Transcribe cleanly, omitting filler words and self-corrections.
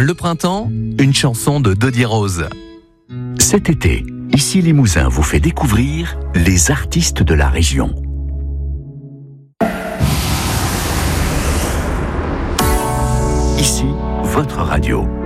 Le printemps, une chanson de Dodie Rose. Cet été, Ici Limousin vous fait découvrir les artistes de la région. Ici, votre radio.